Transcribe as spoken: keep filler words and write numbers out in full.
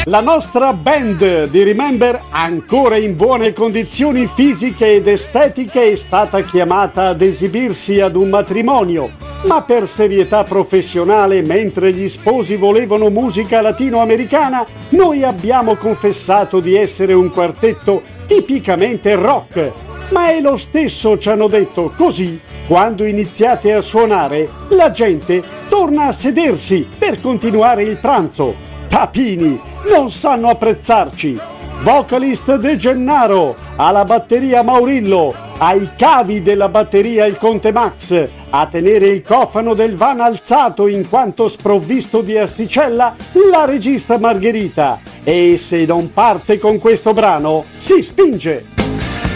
La nostra band di Remember, ancora in buone condizioni fisiche ed estetiche, è stata chiamata ad esibirsi ad un matrimonio, ma per serietà professionale, mentre gli sposi volevano musica latinoamericana, noi abbiamo confessato di essere un quartetto tipicamente rock. Ma è lo stesso, ci hanno detto, così quando iniziate a suonare la gente torna a sedersi per continuare il pranzo. Papini, non sanno apprezzarci. Vocalist De Gennaro, alla batteria Maurillo, ai cavi della batteria il Conte Max, a tenere il cofano del van alzato in quanto sprovvisto di asticella la regista Margherita. E se non parte con questo brano, si spinge!